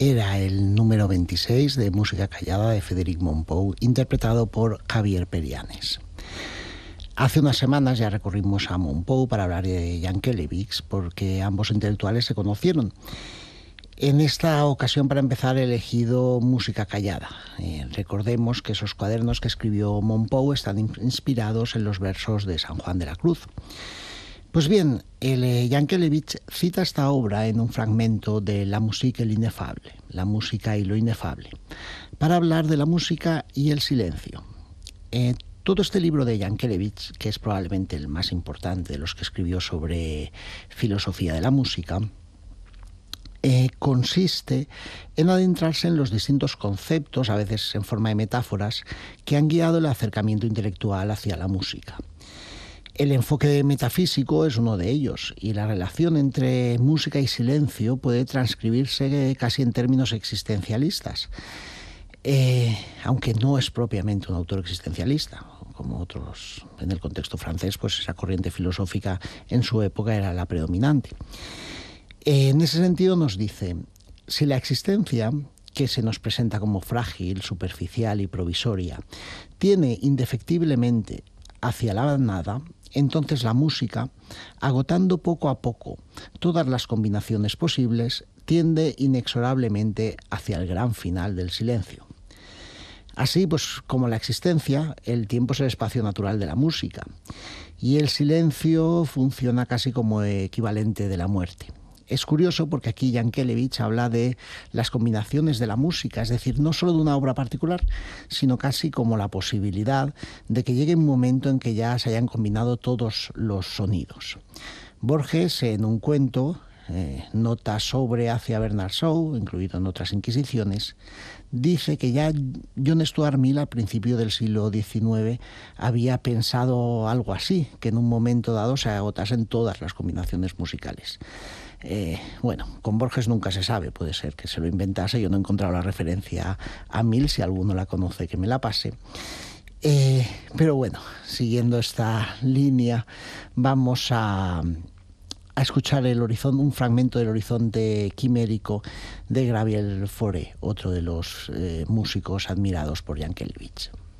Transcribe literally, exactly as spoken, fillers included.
Era el número veintiséis de Música Callada de Frédéric Mompou, interpretado por Javier Perianes. Hace unas semanas ya recurrimos a Mompou para hablar de Yankelevich, porque ambos intelectuales se conocieron. En esta ocasión, para empezar, he elegido Música Callada. Eh, recordemos que esos cuadernos que escribió Mompou están inspirados en los versos de San Juan de la Cruz. Pues bien, el eh, Yankelevich cita esta obra en un fragmento de La musique et l'ineffable, La música y lo inefable, para hablar de la música y el silencio. Eh, todo este libro de Yankelevich, que es probablemente el más importante de los que escribió sobre filosofía de la música, eh, consiste en adentrarse en los distintos conceptos, a veces en forma de metáforas, que han guiado el acercamiento intelectual hacia la música. El enfoque metafísico es uno de ellos, y la relación entre música y silencio puede transcribirse casi en términos existencialistas, eh, aunque no es propiamente un autor existencialista, como otros en el contexto francés, pues esa corriente filosófica en su época era la predominante. En ese sentido nos dice, si la existencia, que se nos presenta como frágil, superficial y provisoria, tiene indefectiblemente hacia la nada, entonces la música, agotando poco a poco todas las combinaciones posibles, tiende inexorablemente hacia el gran final del silencio. Así, pues, como la existencia, el tiempo es el espacio natural de la música, y el silencio funciona casi como equivalente de la muerte. Es curioso porque aquí Yankelevich habla de las combinaciones de la música, es decir, no solo de una obra particular, sino casi como la posibilidad de que llegue un momento en que ya se hayan combinado todos los sonidos. Borges, en un cuento, eh, Nota sobre hacia Bernard Shaw, incluido en otras inquisiciones, dice que ya John Stuart Mill al principio del siglo diecinueve había pensado algo así, que en un momento dado se agotasen todas las combinaciones musicales. Eh, bueno, con Borges nunca se sabe, puede ser que se lo inventase, yo no he encontrado la referencia a Mill, si alguno la conoce que me la pase. Eh, pero bueno, siguiendo esta línea, vamos a, a escuchar el horizonte, un fragmento del Horizonte Quimérico de Gabriel Fauré, otro de los eh, músicos admirados por Yankelevich.